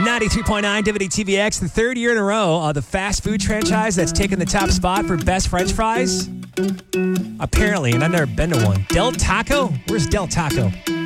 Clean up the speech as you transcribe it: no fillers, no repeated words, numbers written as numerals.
93.9 WTVX, the third year in a row, the fast food franchise that's taken the top spot for best French fries. Apparently, and I've never been to one. Del Taco? Where's Del Taco?